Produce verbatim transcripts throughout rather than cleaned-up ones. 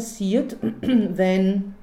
passiert, wenn,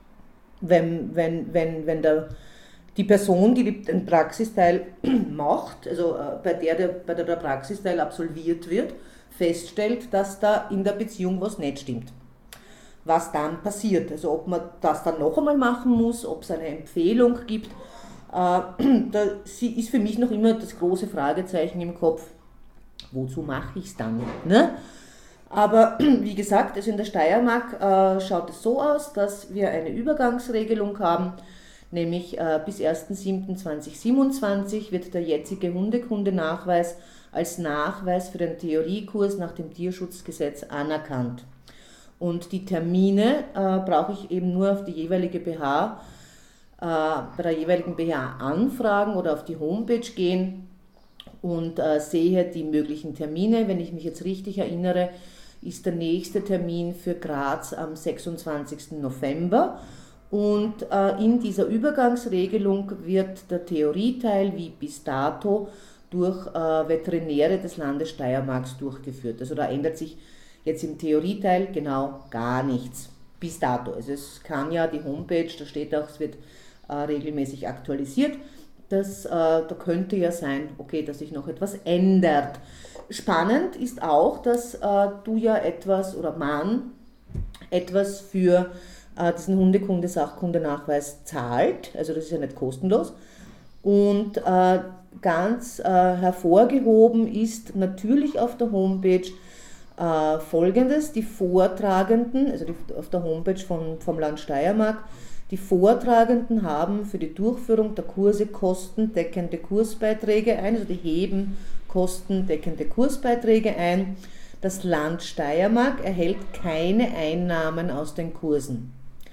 wenn, wenn, wenn, wenn der, die Person, die den Praxisteil macht, also äh, bei, der, der, bei der der Praxisteil absolviert wird, feststellt, dass da in der Beziehung was nicht stimmt. Was dann passiert, also ob man das dann noch einmal machen muss, ob es eine Empfehlung gibt, äh, da ist für mich noch immer das große Fragezeichen im Kopf, wozu mache ich es dann? Ne? Aber wie gesagt, also in der Steiermark äh, schaut es so aus, dass wir eine Übergangsregelung haben, nämlich äh, bis erster siebter zweitausendsiebenundzwanzig wird der jetzige Hundekundenachweis als Nachweis für den Theoriekurs nach dem Tierschutzgesetz anerkannt. Und die Termine äh, brauche ich eben nur auf die jeweilige B H, äh, bei der jeweiligen B H anfragen oder auf die Homepage gehen und äh, sehe die möglichen Termine. Wenn ich mich jetzt richtig erinnere, ist der nächste Termin für Graz am sechsundzwanzigsten November. Und äh, in dieser Übergangsregelung wird der Theorieteil wie bis dato durch äh, Veterinäre des Landes Steiermarks durchgeführt. Also da ändert sich jetzt im Theorieteil genau gar nichts bis dato. Also es kann ja die Homepage, da steht auch, es wird äh, regelmäßig aktualisiert. Das, äh, da könnte ja sein, okay, dass sich noch etwas ändert. Spannend ist auch, dass äh, du ja etwas oder man etwas für äh, diesen Hundekunde-Sachkundenachweis zahlt. Also das ist ja nicht kostenlos. Und äh, ganz äh, hervorgehoben ist natürlich auf der Homepage äh, Folgendes: Die Vortragenden, also die, auf der Homepage von, vom Land Steiermark, die Vortragenden haben für die Durchführung der Kurse kostendeckende Kursbeiträge ein, also die heben kostendeckende Kursbeiträge ein. Das Land Steiermark erhält keine Einnahmen aus den Kursen.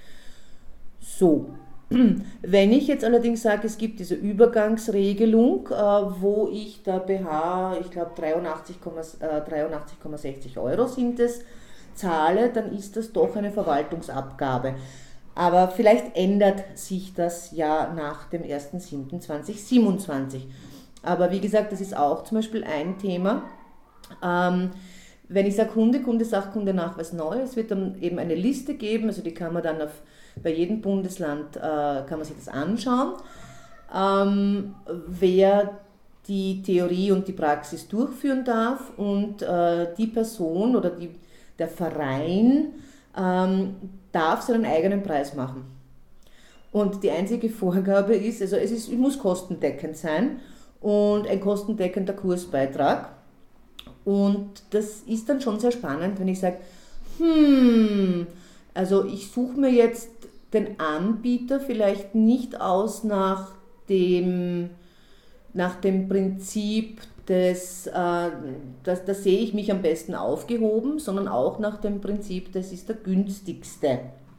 So, wenn ich jetzt allerdings sage, es gibt diese Übergangsregelung, äh, wo ich der B H, ich glaube dreiundachtzig Komma sechzig Euro sind es, zahle, dann ist das doch eine Verwaltungsabgabe. Aber vielleicht ändert sich das ja nach dem erster siebter zweitausendsiebenundzwanzig. Aber wie gesagt, das ist auch zum Beispiel ein Thema. Ähm, wenn ich sage Hundekunde, Sachkundenachweis neu, es wird dann eben eine Liste geben, also die kann man dann auf, bei jedem Bundesland äh, kann man sich das anschauen, ähm, wer die Theorie und die Praxis durchführen darf, und äh, die Person oder die, der Verein ähm, darf seinen eigenen Preis machen. Und die einzige Vorgabe ist, also es ist, es muss kostendeckend sein und ein kostendeckender Kursbeitrag. Und das ist dann schon sehr spannend, wenn ich sage, hm, also ich suche mir jetzt den Anbieter vielleicht nicht aus nach dem, nach dem Prinzip des, äh, das, da sehe ich mich am besten aufgehoben, sondern auch nach dem Prinzip, das ist der günstigste.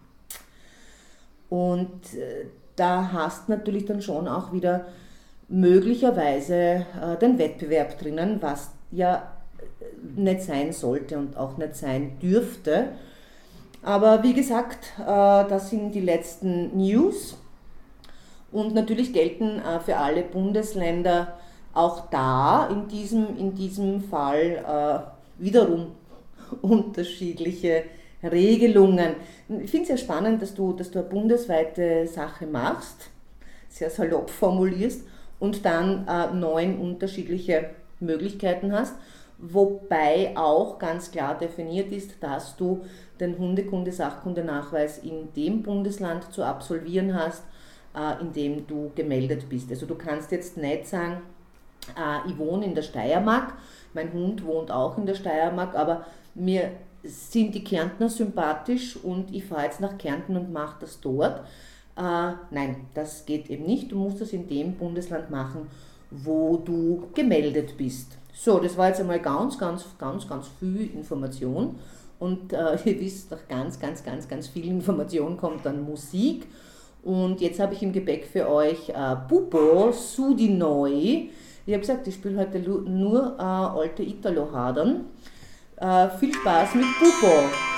Und äh, da hast natürlich dann schon auch wieder möglicherweise äh, den Wettbewerb drinnen, was ja nicht sein sollte und auch nicht sein dürfte. Aber wie gesagt, äh, das sind die letzten News, und natürlich gelten äh, für alle Bundesländer auch da in diesem, in diesem Fall äh, wiederum unterschiedliche Regelungen. Ich finde es sehr spannend, dass du, dass du eine bundesweite Sache machst, sehr salopp formulierst, und dann äh, neun unterschiedliche Möglichkeiten hast, wobei auch ganz klar definiert ist, dass du den Hundekunde-Sachkundenachweis in dem Bundesland zu absolvieren hast, äh, in dem du gemeldet bist. Also du kannst jetzt nicht sagen, äh, ich wohne in der Steiermark, mein Hund wohnt auch in der Steiermark, aber mir sind die Kärntner sympathisch und ich fahre jetzt nach Kärnten und mache das dort. Äh, nein, das geht eben nicht. Du musst das in dem Bundesland machen, wo du gemeldet bist. So, das war jetzt einmal ganz, ganz, ganz, ganz viel Information. Und äh, ihr wisst, nach ganz, ganz, ganz, ganz viel Information kommt dann Musik. Und jetzt habe ich im Gepäck für euch äh, Pupo Sudi Neu. Ich habe gesagt, ich spiele heute nur äh, alte Italo-Hadern. Äh, viel Spaß mit Pupo!